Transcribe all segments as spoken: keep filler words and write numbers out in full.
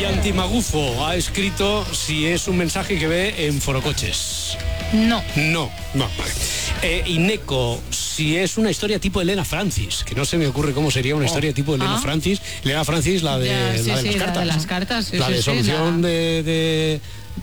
Yanti Magufo ha escrito si es un mensaje que ve en Forocoches. No. No, no, vale. Eh, Ineco, si es una historia tipo Elena Francis, que no se me ocurre cómo sería una historia tipo Elena Ah. Francis. Elena Francis, la de, Ya, sí, la de sí, las la cartas. de las ¿no? cartas, sí, la sí, de sí, solución la- de... de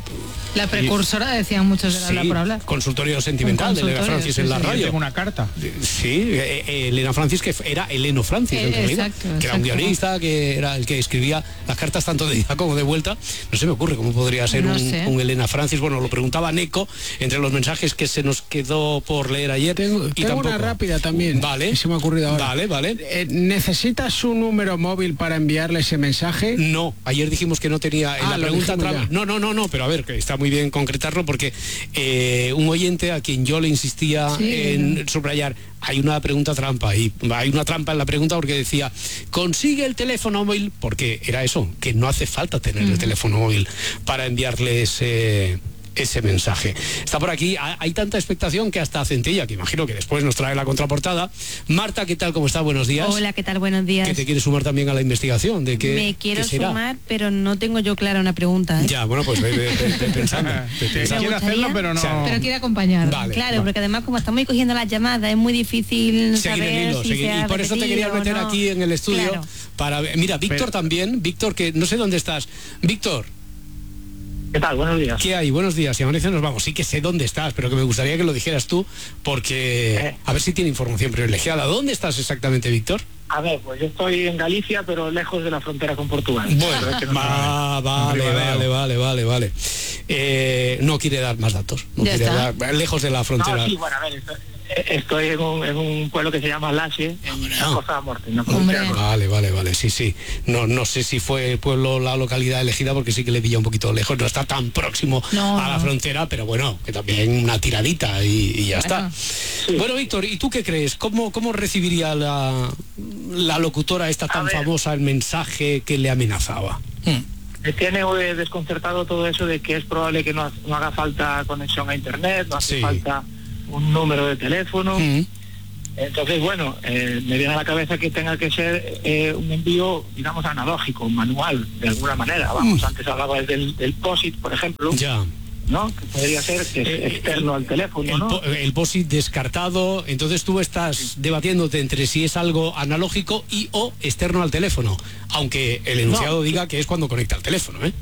La precursora, decían muchos, de sí, hablar por hablar. consultorio sentimental de Elena consultorio, Francis sí, en la sí. radio. Tengo una carta. Sí, eh, eh, Elena Francis, que era Eleno Francis, Eh, en realidad, exacto, que era un exacto. guionista, que era el que escribía las cartas tanto de ida como de vuelta. No se me ocurre cómo podría ser No un, sé. un Elena Francis. Bueno, lo preguntaba Neco entre los mensajes que se nos quedó por leer ayer. Tengo, y tengo tampoco. una rápida también. Vale. Que se me ha ocurrido ahora. Vale, vale. Eh, ¿Necesitas un número móvil para enviarle ese mensaje? No, ayer dijimos que no tenía en Ah, la lo pregunta dijimos traba- ya. No, no, no, no, pero a ver, que está muy bien concretarlo porque eh, un oyente a quien yo le insistía Sí. en subrayar, hay una pregunta trampa y hay una trampa en la pregunta porque decía, consigue el teléfono móvil, porque era eso, que no hace falta tener el teléfono móvil para enviarle ese ese mensaje. Está por aquí, ha- hay tanta expectación que hasta Centella, que imagino que después nos trae la contraportada. Marta, ¿qué tal? ¿Cómo está? Buenos días. Hola, ¿qué tal? Buenos días. Que te quieres sumar también a la investigación de qué, Me quiero qué será. sumar, pero no tengo yo clara una pregunta. ¿eh? Ya, bueno, pues ve, ve- ve- ve pensando. ve Te pensando. quiero hacerlo, pero no. O sea, Pero quiere acompañar. Vale. Claro, porque además como estamos cogiendo las llamadas es muy difícil Seguir saber el hilo, si seguir- se ha y por eso te repetido quería o meter no. aquí en el estudio Claro. para ver- mira, Víctor Pero- también, Víctor, que no sé dónde estás. Víctor, ¿Qué tal? Buenos días. ¿qué hay? Buenos días, y amanece nos vamos. Sí que sé dónde estás, pero que me gustaría que lo dijeras tú, porque Eh. a ver si tiene información privilegiada. ¿Dónde estás exactamente, Víctor? A ver, pues yo estoy en Galicia, pero lejos de la frontera con Portugal. Bueno, Es que no va, vale, Ribadeo. vale, vale, vale, vale. Eh, no quiere dar más datos. No Ya quiere está. dar- lejos de la frontera. No, sí, bueno, a ver, estoy, estoy en, un, en un pueblo que se llama Laxe, en la Costa de Morte. ¿No? Hombre. Vale, vale, vale, sí, sí. No, no sé si fue el pueblo, la localidad elegida, porque sí que le pilla un poquito lejos. No está tan próximo No, a la no. frontera, pero bueno, que también una tiradita y, y ya Bueno. está. Bueno, Víctor, ¿y tú qué crees? ¿Cómo, cómo recibiría la, la locutora esta tan ver. famosa el mensaje que le amenazaba? Me tiene eh, desconcertado todo eso de que es probable que no, ha- no haga falta conexión a internet, no hace Sí. falta un número de teléfono. Mm. Entonces, bueno, eh, me viene a la cabeza que tenga que ser eh, un envío, digamos, analógico, manual, de alguna manera. Vamos, antes hablabas del, del P O S I T, por ejemplo, Ya. ¿no? Que podría ser que es externo al teléfono, El, ¿no? po- el P O S I T descartado, entonces tú estás debatiéndote entre si es algo analógico y o externo al teléfono, aunque el enunciado No. diga que es cuando conecta el teléfono, ¿eh?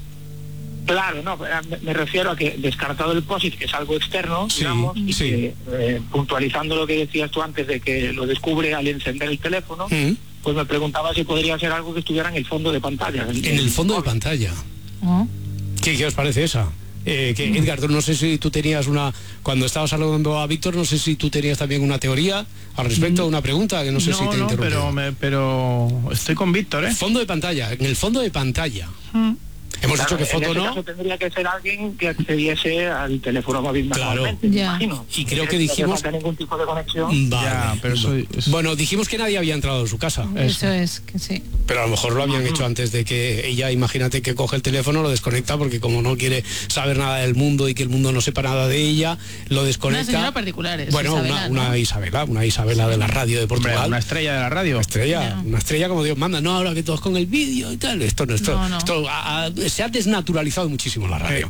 Claro, no, me, me refiero a que descartado el P O S I T, que es algo externo, Sí, digamos, y sí. que, eh, puntualizando lo que decías tú antes de que lo descubre al encender el teléfono, Mm. pues me preguntaba si podría ser algo que estuviera en el fondo de pantalla. En el fondo de pantalla. Oh. ¿Qué, qué os parece esa? Eh, que Edgar, tú no sé si tú tenías una, cuando estabas hablando a Víctor, no sé si tú tenías también una teoría al respecto, una pregunta, que no sé si No, te no, interrumpí. pero, me, pero estoy con Víctor, ¿eh? Fondo de pantalla, en el fondo de pantalla. Hemos Claro, dicho que en foto ese no. caso tendría que ser alguien que accediese al teléfono móvil Claro. manualmente, me Ya. imagino. Y creo que No hace dijimos- falta ningún tipo de conexión. Vale. Ya, pero eso es- Bueno, dijimos que nadie había entrado en su casa. Eso es, que sí. Pero a lo mejor lo habían hecho antes de que ella, imagínate que coge el teléfono, lo desconecta porque como no quiere saber nada del mundo y que el mundo no sepa nada de ella, lo desconecta. Una señora particular es Bueno, Isabela, una, ¿no? una Isabela, una Isabela de la radio de Hombre, Portugal. una estrella de la radio. Una estrella, Ya. una estrella como Dios manda. No, ahora que todos con el vídeo y tal. Esto no, esto, No, no. esto ha- ha- se ha desnaturalizado muchísimo la radio.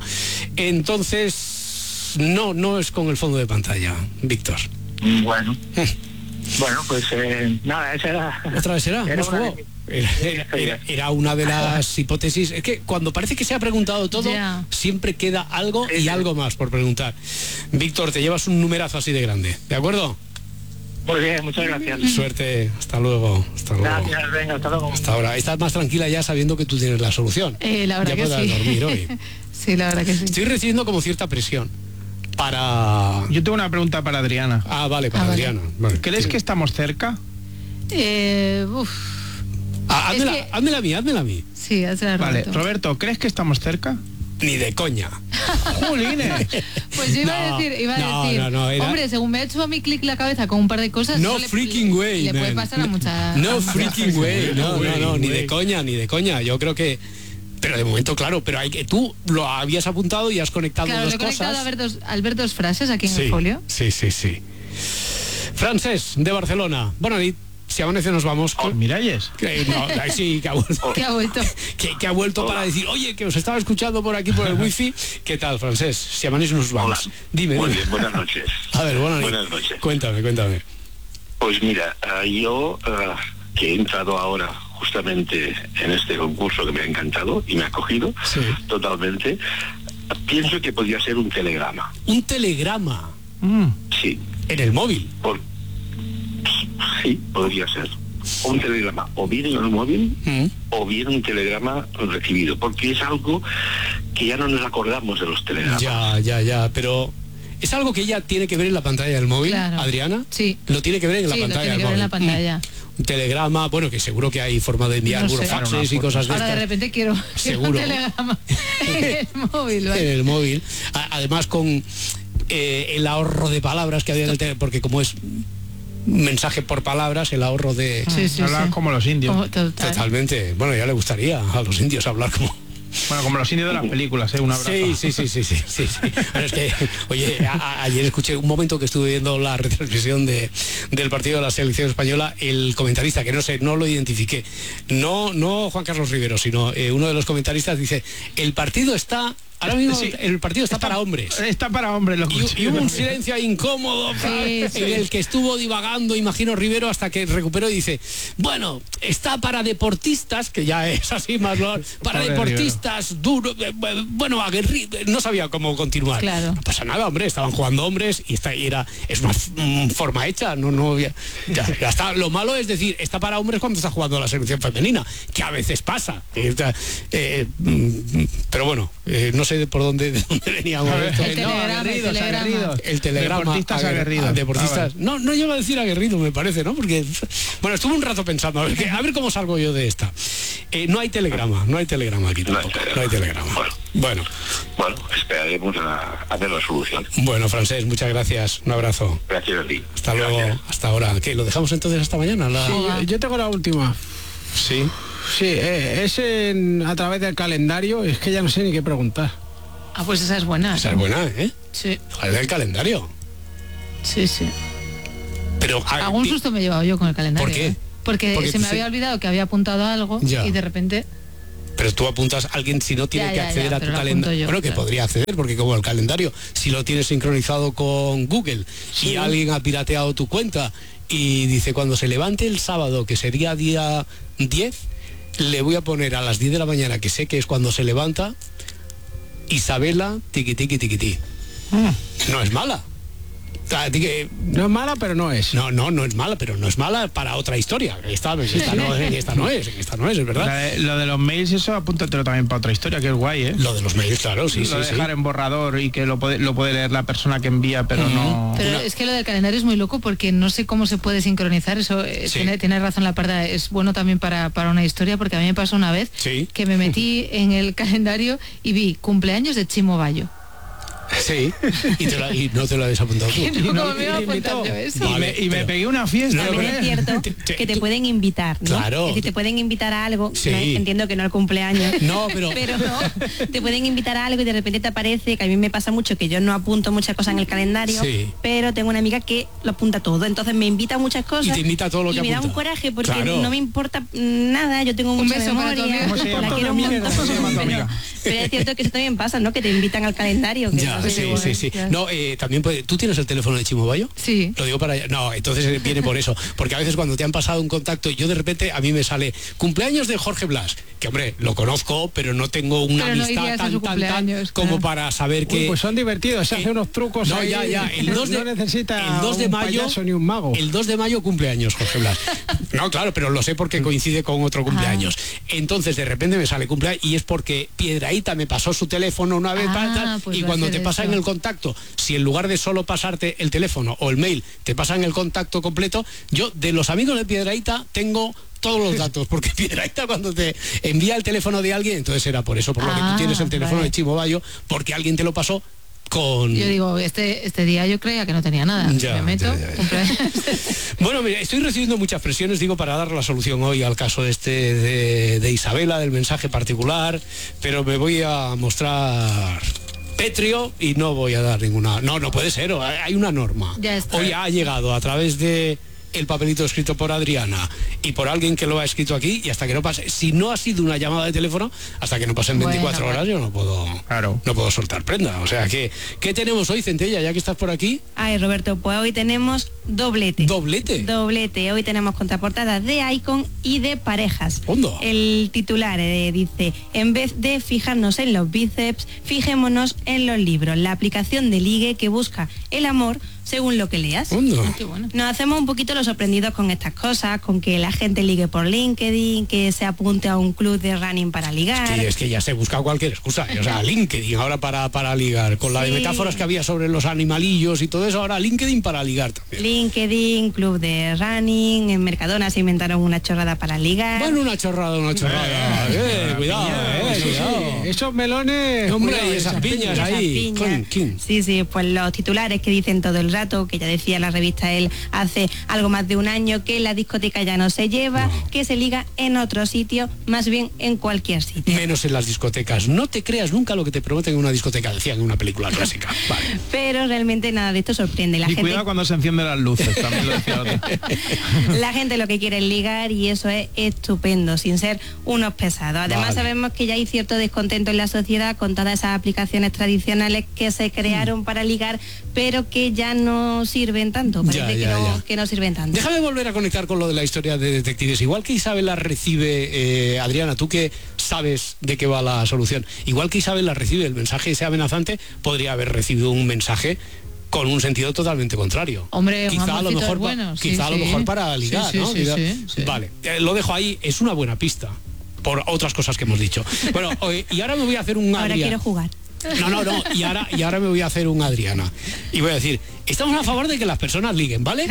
Entonces, no, no es con el fondo de pantalla, Víctor. Bueno. Bueno, pues eh, nada, esa era... ¿Otra vez será? Era ¿Hemos una jugado? de mis- Era, era- era- era una de las hipótesis. Es que cuando parece que se ha preguntado todo, Ya. siempre queda algo Sí, y sí. algo más por preguntar. Víctor, te llevas un numerazo así de grande, ¿de acuerdo? Muy bien, muchas gracias. Suerte, hasta luego, hasta luego. Gracias, venga, hasta luego. Hasta ahora. Estás más tranquila ya sabiendo que tú tienes la solución. Eh, la verdad ya que podrás sí. dormir hoy. Sí, la verdad que sí. Estoy recibiendo como cierta presión para... Yo tengo una pregunta para Adriana. Ah, vale, para Ah, vale. Adriana. Vale. ¿Crees Sí. que estamos cerca? Eh, uf, Ah, es házmela, que- házmela a mí, házmela a mí. sí, hace Vale, rato. Roberto, ¿crees que estamos cerca? Ni de coña. ¡Jolines! Pues yo iba No, a decir, iba a no, decir, no, no, era- hombre, según me ha hecho a mí clic la cabeza con un par de cosas, No eso le- freaking way, le puede man. pasar a muchas. No a muchas freaking way. No, no, no, ni de Way. coña, ni de coña. Yo creo que... Pero de momento, claro, pero hay que tú lo habías apuntado y has conectado Claro, dos le he conectado cosas. a ver dos, al ver dos frases aquí en Sí, el folio. sí, sí, sí. Francés, de Barcelona. Bona nit. si amanece nos vamos con... Miralles. Que, no, sí, que ha vuelto. Que ha vuelto. Que, que ha vuelto para decir, oye, que os estaba escuchando por aquí por el wifi. ¿Qué tal, Francés? Si amanece nos vamos. Hola. Dime, Muy dime. bien, buenas noches. A ver, buenas, Buenas noches. Cuéntame, cuéntame. Pues mira, uh, yo uh, que he entrado ahora justamente en este concurso que me ha encantado y me ha acogido Sí. totalmente, pienso que podría ser un telegrama. Un telegrama Mm. Sí, en el móvil. por, sí, podría ser. Un telegrama, o bien en el móvil, Mm. o bien un telegrama recibido, porque es algo que ya no nos acordamos de los telegramas. Ya, ya, ya, pero es algo que ella tiene que ver en la pantalla del móvil, Claro. Adriana. Sí. Lo tiene que ver en la Sí, lo pantalla tiene del que ver en móvil. la pantalla. Mm. Un telegrama, bueno, que seguro que hay forma de enviar No sé. burofaxes Claro, una y foto. cosas de Ahora de estas repente quiero, quiero un Seguro. telegrama en el móvil, en ¿vale? el móvil. A- Además con eh, el ahorro de palabras que había en el teléfono, porque como es mensaje por palabras, el ahorro de... Sí, sí, Hablan sí. como los indios. Como total. Totalmente. Bueno, ya le gustaría a los indios hablar como... Bueno, como los indios de las películas, ¿eh? Un abrazo. Sí, sí, sí, sí, sí, sí, sí. Pero es que, oye, a- a- ayer escuché un momento que estuve viendo la retransmisión de, del partido de la selección española, el comentarista, que no sé, no lo identifiqué, no, no Juan Carlos Rivero, sino eh, uno de los comentaristas dice, el partido está, ahora mismo Sí. el partido está, para hombres. Está para hombres, lo Y, escuché. y hubo un silencio incómodo Sí, sí. en el que estuvo divagando, imagino, Rivero, hasta que recuperó y dice, bueno, está para deportistas, que ya es así más lo- para Pobre deportistas duros, eh, bueno, aguerridos, no sabía cómo continuar. Claro. No pasa nada, hombre, estaban jugando hombres y esta y era es una f- mm, forma hecha, no, no, ya, ya- ya está. Lo malo es decir, está para hombres cuando está jugando la selección femenina, que a veces pasa. Eh, eh, mm, pero bueno, eh, no sé por dónde, de dónde veníamos. A ver, esto. El no, telegrama, el aguerridos, telegrama. aguerridos. El telegrama. Deportistas aguer- aguerridos. a deportistas. Ah, vale. No, no llego a decir aguerrido, me parece, ¿no? Porque, bueno, estuve un rato pensando, a ver, que- a ver cómo salgo yo de esta. Eh, no hay telegrama, no hay telegrama aquí No hay tampoco. telegrama. No hay telegrama. Bueno. Bueno, Bueno, esperaremos a, a ver la solución. bueno, Francés, muchas gracias. Un abrazo. Gracias a ti. Hasta luego, Gracias. hasta ahora. ¿Qué? ¿Lo dejamos entonces hasta mañana? La- Sí, yo, yo tengo la última. Sí. Sí, eh, es en- a través del calendario, es que ya no sé ni qué preguntar. Ah, pues esa es buena. Esa es buena, ¿eh? Sí, ¿Cuál es el calendario? sí, sí. Pero, a- Algún ti- susto me he llevado yo con el calendario. ¿Por qué? ¿eh? Porque, Porque se me te- había olvidado que había apuntado algo Ya. y de repente... Pero tú apuntas a alguien si no tiene Ya, que ya, acceder ya, a tu pero lo calendario. apunto yo, Bueno, que claro. podría acceder, porque como el calendario, si lo tienes sincronizado con Google y alguien ha pirateado tu cuenta y dice cuando se levante el sábado, que sería día diez, le voy a poner a las diez de la mañana, que sé que es cuando se levanta, Isabela, tiqui tiqui tiqui ti. No es mala. Ah, di que- No es mala, pero no es. No, no, no es mala, pero no es mala para otra historia. Esta, esta, no, es, esta no es, esta no es, es La verdad. de- lo de los mails, eso apúntatelo también para otra historia, que es guay, ¿eh? Lo de los mails, claro, sí, lo sí, de sí. dejar en borrador y que lo puede, lo puede leer la persona que envía, pero no... Pero Una- es que lo del calendario es muy loco porque no sé cómo se puede sincronizar. Eso eh, Sí. tiene, tiene razón la parda. Es bueno también para, para una historia porque a mí me pasó una vez Sí. que me metí en el calendario y vi cumpleaños de Chimo Bayo. Sí, y, te la- y no te lo habéis apuntado tú. No, no- ¿cómo me iba a y invitó. apuntar yo eso? Y, Vale, me, y me pero- pegué una fiesta. No, También pero- es cierto te- te- que te tú- pueden invitar, ¿no? Claro. Es decir, te pueden invitar a algo, Sí. no, entiendo que no al cumpleaños. No, pero- no, te pueden invitar a algo y de repente te aparece, que a mí me pasa mucho, que yo no apunto muchas cosas en el calendario, Sí. pero tengo una amiga que lo apunta todo, entonces me invita a muchas cosas. Y te invita a todo lo y que me da apunta. un coraje porque Claro. no me importa nada, yo tengo Un mucha beso para tu memoria, amiga. ¿Cómo se llama la tu quiero un amiga? montón, ¿Cómo se llama tu pero, amiga? pero es cierto que eso también pasa, ¿no? Que te invitan al calendario. Que Ya, no sé, sí, bueno, sí, sí. ya. No, eh, también puede. ¿Tú tienes el teléfono de Chimo Bayo? Sí. Lo digo para allá. No, entonces eh, viene por eso. Porque a veces cuando te han pasado un contacto, yo de repente a mí me sale cumpleaños de Jorge Blas, que hombre, lo conozco, pero no tengo una Pero no amistad irías a tan, su tan, tan cumpleaños, como claro. para saber Uy, que. pues son divertidos, se Eh, hace unos trucos no, ahí. ya, ya. El dos de, no necesita el dos de un mayo, payaso ni un mago. El dos de mayo cumpleaños, Jorge Blas. No, claro, pero lo sé porque coincide con otro cumpleaños. Entonces, de repente me sale cumpleaños y es porque Piedraíta me pasó su teléfono una vez Ah, tal, tal, pues y va a cuando ser te pasa eso. en el contacto, si en lugar de solo pasarte el teléfono o el mail, te pasan el contacto completo, yo de los amigos de Piedraíta tengo todos los datos, porque Piedraíta cuando te envía el teléfono de alguien, entonces era por eso, por lo que tú Ah, tienes el teléfono vale. de Chimo Bayo, porque alguien te lo pasó con... Yo digo, este, este día yo creía que no tenía nada. Ya, me meto, ya, ya, ya. cumpleaños. Bueno, mira, estoy recibiendo muchas presiones, digo, para dar la solución hoy al caso este de, de Isabela, del mensaje particular, pero me voy a mostrar pétreo y no voy a dar ninguna... No, no puede ser, hay una norma. Ya está. Hoy ha llegado a través de el papelito escrito por Adriana y por alguien que lo ha escrito aquí, y hasta que no pase, si no ha sido una llamada de teléfono, hasta que no pasen veinticuatro bueno, horas, yo no puedo, Claro. no puedo soltar prenda. O sea, que ¿qué tenemos hoy, Centella, ya que estás por aquí? Ay, Roberto, pues hoy tenemos doblete. ¿Doblete? Doblete. Hoy tenemos contraportadas de Icon y de parejas. Hondo. El titular eh, dice, en vez de fijarnos en los bíceps, fijémonos en los libros, la aplicación de ligue que busca el amor según lo que leas. Hondo. Qué bueno. Nos hacemos un poquito los sorprendidos con estas cosas, con que la gente ligue por LinkedIn, que se apunte a un club de running para ligar. Sí, es que ya se busca cualquier excusa. O sea, LinkedIn ahora para, para ligar. Con la de Sí. metáforas que había sobre los animalillos y todo eso, ahora LinkedIn para ligar también. LinkedIn, club de running, en Mercadona se inventaron una chorrada para ligar. Bueno, una chorrada, una chorrada. Eh, cuidado, eh, Sí, sí, cuidado. esos melones... Hombre, cuidado, y esas piñas Esas ahí. piñas. Con- kin. Sí, sí, pues los titulares que dicen todo el rato, que ya decía la revista él hace algo más de un año, que la discoteca ya no se lleva, No. que se liga en otro sitio, más bien en cualquier sitio. Menos en las discotecas. No te creas nunca lo que te prometen en una discoteca, decían en una película clásica. Vale. Pero realmente nada de esto sorprende. La Y gente, cuidado cuando se encienden las luces, también lo decía otro. la gente lo que quiere es ligar y eso es estupendo, sin ser unos pesados. Además Vale. sabemos que ya hay cierto descontento en la sociedad con todas esas aplicaciones tradicionales que se crearon para ligar, pero que ya no sirven tanto. Parece Ya, que, ya, no, ya. que no sirven tanto. Déjame volver a conectar con lo de la historia de detectives. Igual que Isabel la recibe, eh, Adriana, tú que sabes de qué va la solución, igual que Isabel la recibe el mensaje ese amenazante, podría haber recibido un mensaje con un sentido totalmente contrario. Hombre, un quizá a lo amorcito mejor, es pa- bueno, sí, quizá a lo sí. mejor para Sí, ligar, sí, ¿no? sí, Quizá- sí, sí. Vale, eh, lo dejo ahí, es una buena pista. Por otras cosas que hemos dicho. Bueno, oye, y ahora me voy a hacer un Ahora Adriana. quiero jugar. No, no, no, y ahora, y ahora me voy a hacer un Adriana. Y voy a decir, estamos a favor de que las personas liguen, ¿vale?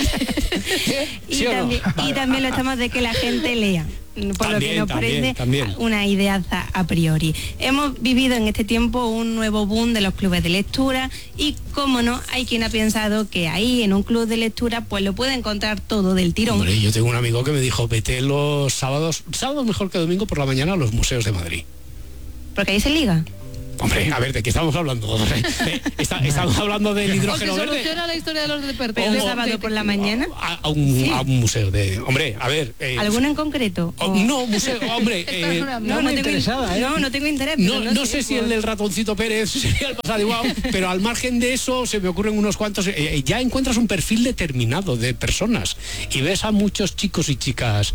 Y, ¿Sí o no? también, Vale. y también lo estamos de que la gente lea, por lo También, que nos también, parece también. una ideaza a priori. Hemos vivido en este tiempo un nuevo boom de los clubes de lectura y, cómo no, hay quien ha pensado que ahí en un club de lectura pues lo puede encontrar todo del tirón. Hombre, yo tengo un amigo que me dijo, vete los sábados, sábados mejor que domingo por la mañana a los museos de Madrid. Porque ahí se liga. Hombre, a ver, ¿de qué estamos hablando? Eh, está- estamos hablando del O te hidrógeno verde. soluciona la historia de los deportes. Pero el Ojo. sábado por la mañana. A, a un, Sí. a un museo de... Hombre, a ver... eh, ¿Alguno en concreto? oh, O- no, museo, hombre... Esta es eh, una- No, muy no tengo, in- interesada, ¿eh? no, no tengo interés. No, pero no sé si por- el del ratoncito Pérez sería el pasado igual, pero al margen de eso se me ocurren unos cuantos. eh, ya encuentras un perfil determinado de personas y ves a muchos chicos y chicas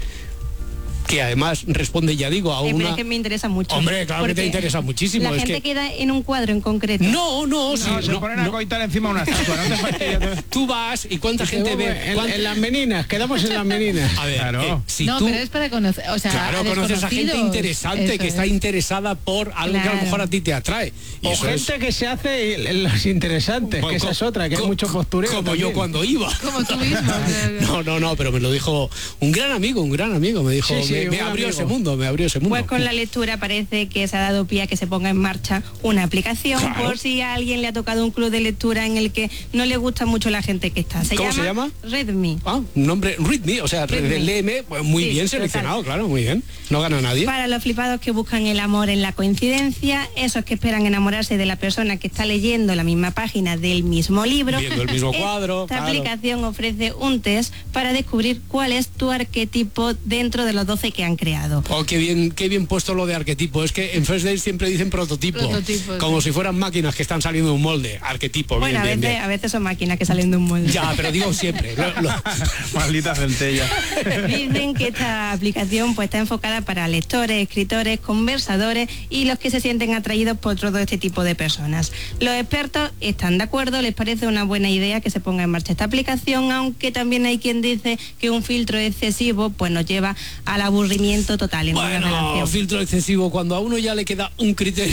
que además responde, ya digo, a Eh, pero una... es que me interesa mucho. Hombre, claro que te Porque interesa muchísimo. La es gente que... queda en un cuadro en concreto. No, no, sí, No, se no, ponen a no. coitar encima de una estatua, no te fastidies. Tú vas y cuánta Dice, gente "Vamos, ve... En, cuán- en las meninas, quedamos en las meninas. A ver, Claro. eh, si no, tú... pero es para conocer, o sea, Claro, a conoces a gente desconocidos. interesante Eso que está es. interesada por algo que a lo Claro. mejor a ti te atrae. Y O eso es- gente que se hace el- los interesantes, Bueno, que esa co- es otra, que co- hay mucho postureo. Como también. yo cuando iba. Como tú mismo. o sea, No, no, no, pero me lo dijo un gran amigo, un gran amigo. Me dijo, Sí, sí, me, me un abrió amigo. ese mundo, me abrió ese mundo. Pues con la lectura parece que se ha dado pie a que se ponga en marcha una aplicación Claro. por si a alguien le ha tocado un club de lectura en el que no le gusta mucho la gente que está. Se ¿Cómo llama se llama? Redmi. Ah, un nombre, Readme, o sea, Readme. léeme, pues muy Sí, bien total. seleccionado, claro, muy bien. No gana nadie. Para los flipados que buscan el amor en la coincidencia, esos que esperan enamorarse de la persona que está leyendo la misma página del mismo libro, Viendo el mismo cuadro, esta claro. aplicación ofrece un test para descubrir cuál es tu arquetipo dentro de los doce que han creado. Oh, qué bien, qué bien puesto lo de arquetipo. Es que en First Days siempre dicen prototipo. Prototipo, como sí. si fueran máquinas que están saliendo de un molde. Arquetipo, Bueno, bien, a bien, veces, bien. a veces son máquinas que salen de un molde. Ya, pero digo siempre. lo- lo- Maldita centella. Dicen que esta aplicación pues está enfocada para lectores, escritores, conversadores y los que se sienten atraídos por todo este tipo de personas. Los expertos están de acuerdo, les parece una buena idea que se ponga en marcha esta aplicación, aunque también hay quien dice que un filtro excesivo pues nos lleva al aburrimiento total en una Bueno, relación. filtro excesivo, cuando a uno ya le queda un criterio.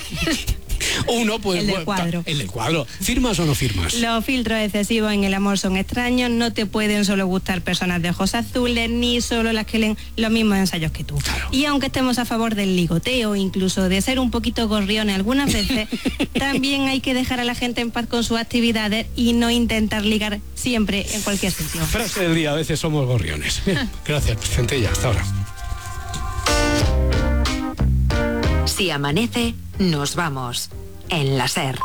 Uno, pues... El del bueno, cuadro. El del cuadro. ¿Firmas o no firmas? Los filtros excesivos en el amor son extraños, no te pueden solo gustar personas de ojos azules, ni solo las que leen los mismos ensayos que tú. Claro. Y aunque estemos a favor del ligoteo, incluso de ser un poquito gorriones algunas veces, también hay que dejar a la gente en paz con sus actividades y no intentar ligar siempre en cualquier sitio. Frase del día, a veces somos gorriones. Bien, gracias, Centella, hasta ahora. Si amanece, nos vamos. En la SER.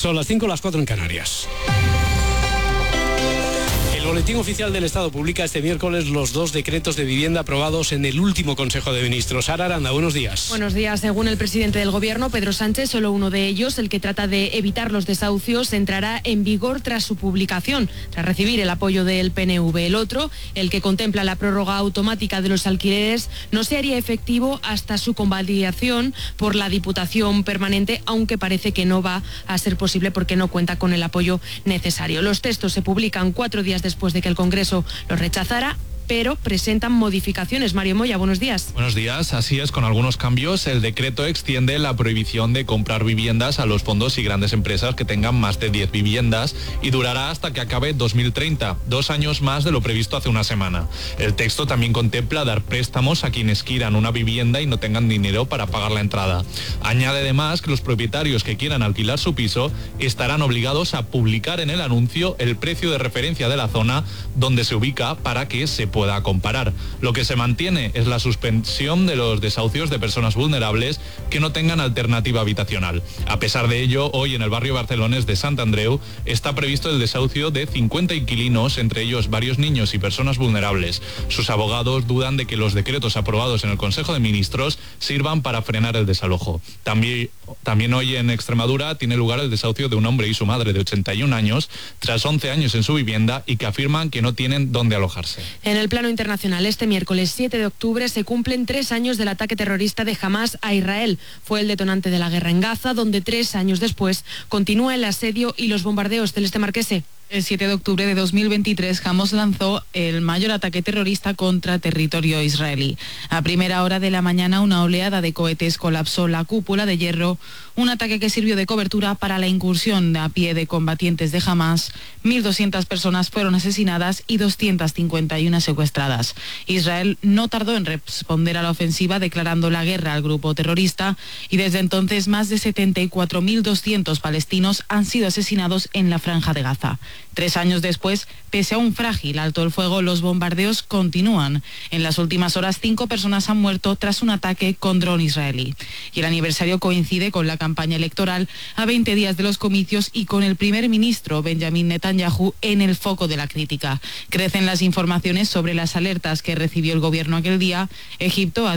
Son las cinco, las cuatro en Canarias. El Boletín Oficial del Estado publica este miércoles los dos decretos de vivienda aprobados en el último Consejo de Ministros. Sara Aranda, buenos días. Buenos días. Según el presidente del Gobierno, Pedro Sánchez, solo uno de ellos, el que trata de evitar los desahucios, entrará en vigor tras su publicación, tras recibir el apoyo del P N V. El otro, el que contempla la prórroga automática de los alquileres, no se haría efectivo hasta su convalidación por la Diputación Permanente, aunque parece que no va a ser posible porque no cuenta con el apoyo necesario. Los textos se publican cuatro días después después de que el Congreso los rechazara, pero presentan modificaciones. Mario Moya, buenos días. Buenos días, así es, con algunos cambios. El decreto extiende la prohibición de comprar viviendas a los fondos y grandes empresas que tengan más de diez viviendas y durará hasta que acabe dos mil treinta, dos años más de lo previsto hace una semana. El texto también contempla dar préstamos a quienes quieran una vivienda y no tengan dinero para pagar la entrada. Añade además que los propietarios que quieran alquilar su piso estarán obligados a publicar en el anuncio el precio de referencia de la zona donde se ubica para que se pueda pueda comparar. Lo que se mantiene es la suspensión de los desahucios de personas vulnerables que no tengan alternativa habitacional. A pesar de ello, hoy en el barrio barcelonés de Sant Andreu está previsto el desahucio de cincuenta inquilinos, entre ellos varios niños y personas vulnerables. Sus abogados dudan de que los decretos aprobados en el Consejo de Ministros sirvan para frenar el desalojo. También, también hoy en Extremadura tiene lugar el desahucio de un hombre y su madre de ochenta y un años, tras once años en su vivienda y que afirman que no tienen dónde alojarse. En el plano internacional, este miércoles siete de octubre se cumplen tres años del ataque terrorista de Hamás a Israel. Fue el detonante de la guerra en Gaza, donde tres años después continúa el asedio y los bombardeos. Celeste Marquese. El siete de octubre de dos mil veintitrés, Hamás lanzó el mayor ataque terrorista contra territorio israelí. A primera hora de la mañana, una oleada de cohetes colapsó la cúpula de hierro, un ataque que sirvió de cobertura para la incursión a pie de combatientes de Hamás. mil doscientas personas fueron asesinadas y doscientas cincuenta y una secuestradas. Israel no tardó en responder a la ofensiva, declarando la guerra al grupo terrorista, y desde entonces más de setenta y cuatro mil doscientos palestinos han sido asesinados en la Franja de Gaza. Tres años después, pese a un frágil alto el fuego, los bombardeos continúan. En las últimas horas, cinco personas han muerto tras un ataque con dron israelí. Y el aniversario coincide con la campaña electoral a veinte días de los comicios y con el primer ministro Benjamin Netanyahu en el foco de la crítica. Crecen las informaciones sobre las alertas que recibió el gobierno aquel día. Egipto ha